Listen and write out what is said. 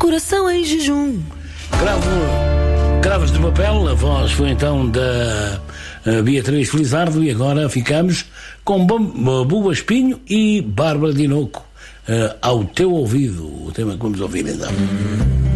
coração em jejum. Cravos de papel, a voz foi então da Beatriz Felizardo, e agora ficamos com Buba Espinho e Bárbara Tinoco, ao teu ouvido, o tema que vamos ouvir então.